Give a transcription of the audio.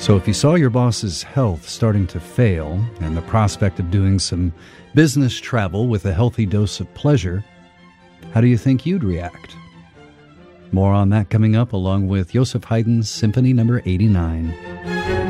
So if you saw your boss's health starting to fail and the prospect of doing some business travel with a healthy dose of pleasure, how do you think you'd react? More on that coming up, along with Joseph Haydn's Symphony No. 89.